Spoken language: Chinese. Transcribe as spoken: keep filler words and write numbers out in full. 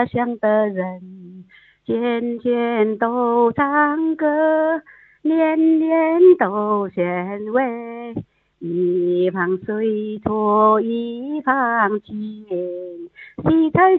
乡的人，件件都唱歌，年年都献媚。一旁水托一旁牵，喜在